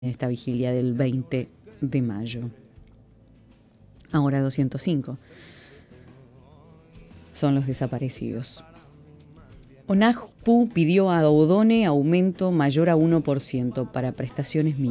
en esta vigilia del 20 de mayo. Ahora 205 son los desaparecidos. ONAJPU pidió a Odone aumento mayor a 1% para prestaciones mínimas.